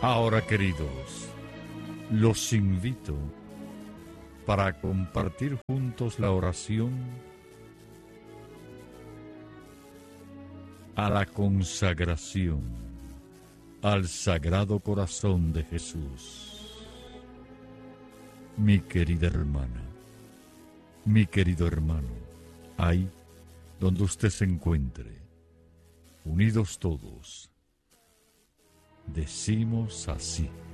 Ahora, queridos, los invito para compartir juntos la oración a la consagración al Sagrado Corazón de Jesús. Mi querida hermana, mi querido hermano, ahí donde usted se encuentre, unidos todos, decimos así: